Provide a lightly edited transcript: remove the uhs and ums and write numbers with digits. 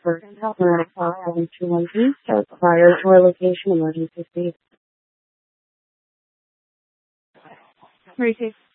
for Atlantic Call 721 East or prior to our location emergency. Receive.